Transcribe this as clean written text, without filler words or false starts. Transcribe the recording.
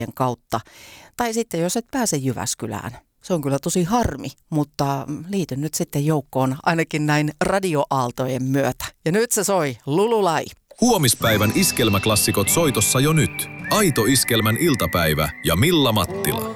kautta. Tai sitten jos et pääse Jyväskylään. Se on kyllä tosi harmi, mutta liityn nyt sitten joukkoon ainakin näin radioaaltojen myötä. Ja nyt se soi, Lululai. Huomispäivän iskelmäklassikot soitossa jo nyt. Aito iskelmän iltapäivä ja Milla Mattila.